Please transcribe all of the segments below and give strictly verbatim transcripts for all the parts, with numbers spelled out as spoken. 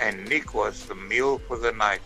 and Nick was the meal for the night.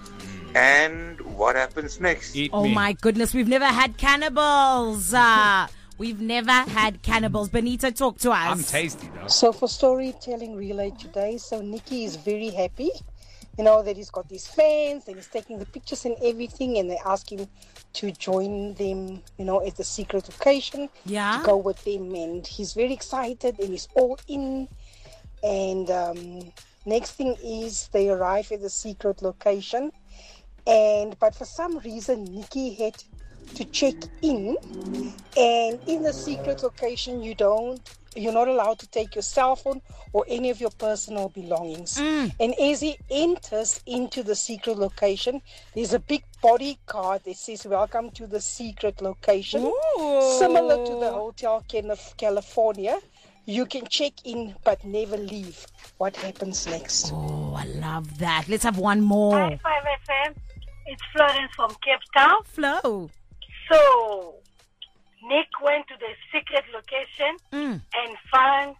And what happens next? Eat Oh me. my goodness, we've never had cannibals. Uh, we've never had cannibals. Benita, talk to us. I'm tasty though. So for storytelling relay today, so Nikki is very happy, you know, that he's got these fans and he's taking the pictures and everything, and they ask him to join them, you know, at the secret location. Yeah. To go with them, and he's very excited and he's all in. And um, next thing is they arrive at the secret location, and but for some reason Nikki had to check in, and in the secret location you don't you're not allowed to take your cell phone or any of your personal belongings. Mm. And as he enters into the secret location, there's a big bodyguard that says welcome to the secret location. Ooh. Similar to the Hotel California. You can check in but never leave. What happens next? Oh, I love that. Let's have one more. Hi, five F M. It's Florence from Cape Town. Flo. So, Nick went to the secret location Mm. and found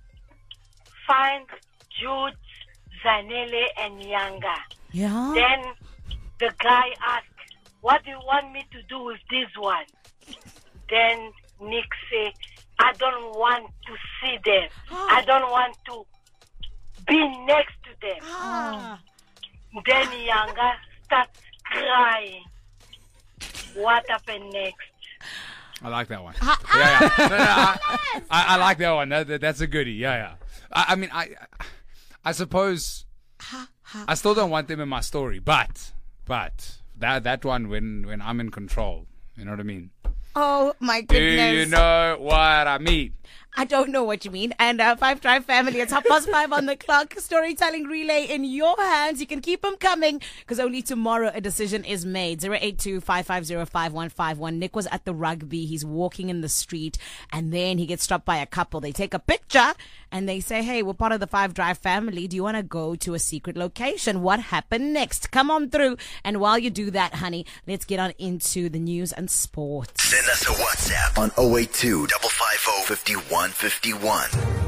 find Jude, Zanele, and Nyanga. Yeah. Then the guy asked, "What do you want me to do with this one?" Then Nick said, "I don't want to see them. I don't want to be next to them." Ah. Then Nyanga starts crying. What happened next? I like that one. yeah, yeah. No, no, I, I, I like that one. That, that, that's a goodie. Yeah, yeah. I, I mean, I, I suppose I still don't want them in my story, but, but that that one when when I'm in control, you know what I mean? Oh, my Do goodness. you know what I mean? I don't know what you mean. And uh, Five Drive family, it's half past five on the clock. Storytelling relay in your hands. You can keep them coming because only tomorrow a decision is made. zero eight two, five five zero, five one five one. Nick was at the rugby. He's walking in the street and then he gets stopped by a couple. They take a picture and they say, hey, we're part of the Five Drive family. Do you want to go to a secret location? What happened next? Come on through. And while you do that, honey, let's get on into the news and sports. Send us a WhatsApp on zero eight two, five five zero, five one five one.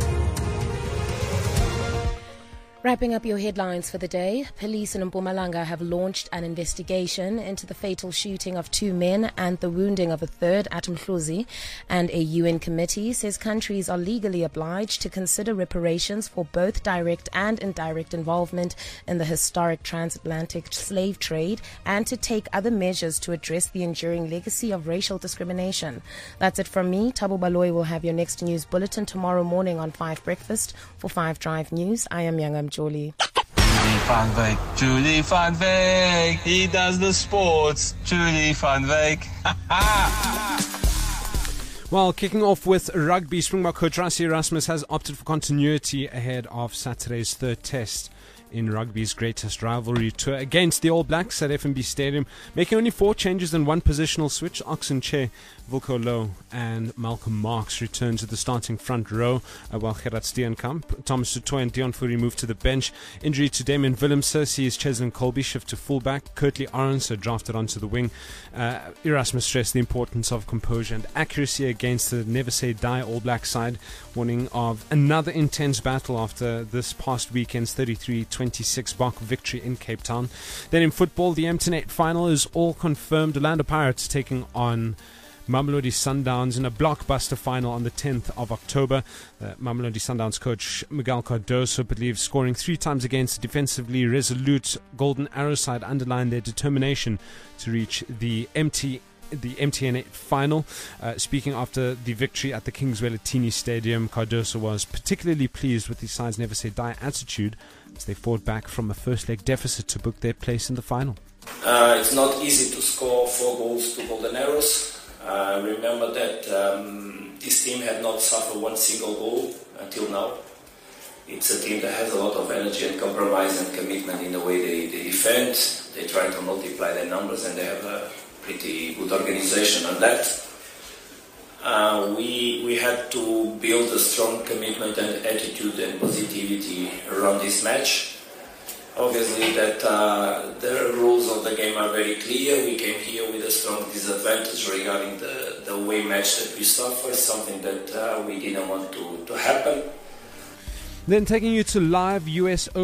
Wrapping up your headlines for the day, police in Mpumalanga have launched an investigation into the fatal shooting of two men and the wounding of a third at Mhluzi, and a U N committee says countries are legally obliged to consider reparations for both direct and indirect involvement in the historic transatlantic slave trade and to take other measures to address the enduring legacy of racial discrimination. That's it from me. Thabo Baloyi will have your next news bulletin tomorrow morning on five Breakfast. For five Drive News, I am Youngam Jolie. Julie van Wyk, Julie van Wyk, he does the sports, Julie van Wyk. Well, kicking off with rugby, Springbok coach Rassie Erasmus has opted for continuity ahead of Saturday's third test in rugby's greatest rivalry tour against the All Blacks at F N B Stadium, making only four changes and one positional switch. Oxen Che, Wilco Low and Malcolm Marks return to the starting front row, uh, while Gerard Steenkamp, Thomas Sutoy and Dion Fourie move to the bench. Injury to Damien Willemse sees Cheslin Colby shift to fullback. Kurtley Arons drafted onto the wing. Uh, Erasmus stressed the importance of composure and accuracy against the never say die All Black side, warning of another intense battle after this past weekend's thirty-three twenty-six Bok victory in Cape Town. Then in football, the M ten eight final is all confirmed. Orlando Pirates taking on Mamelodi Sundowns in a blockbuster final on the tenth of October. Uh, Mamelodi Sundowns coach Miguel Cardoso believes scoring three times against a defensively resolute Golden Arrow side underlined their determination to reach the empty the M T N eight final. Uh, speaking after the victory at the Kingswell-Atini Stadium, Cardoso was particularly pleased with the side's never say die attitude as they fought back from a first leg deficit to book their place in the final. Uh, it's not easy to score four goals to Golden Arrows. Uh, remember that um, this team had not suffered one single goal until now. It's a team that has a lot of energy and compromise and commitment in the way they, they defend. They try to multiply their numbers and they have a pretty good organization on that. Uh, we we had to build a strong commitment and attitude and positivity around this match. Obviously that uh, the rules of the game are very clear. We came here with a strong disadvantage regarding the, the away match that we suffered, something that uh, we didn't want to, to happen. Then taking you to live U S